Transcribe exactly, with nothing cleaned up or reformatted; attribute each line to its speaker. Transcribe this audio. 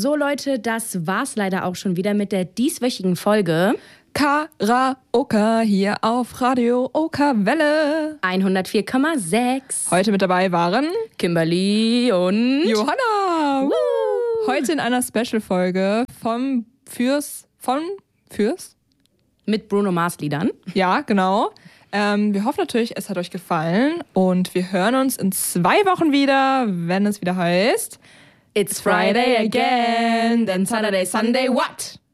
Speaker 1: So Leute, das war's leider auch schon wieder mit der dieswöchigen Folge
Speaker 2: Karaoke hier auf Radio Oka Welle
Speaker 1: hundertvier Komma sechs.
Speaker 2: Heute mit dabei waren
Speaker 1: Kimberly und
Speaker 2: Johanna. Woo. Heute in einer Special-Folge vom Fürs, von Fürs?
Speaker 1: Mit Bruno Mars Liedern.
Speaker 2: Ja, genau. Ähm, wir hoffen natürlich, es hat euch gefallen und wir hören uns in zwei Wochen wieder, wenn es wieder heißt
Speaker 1: It's Friday again, then Saturday, Sunday, what?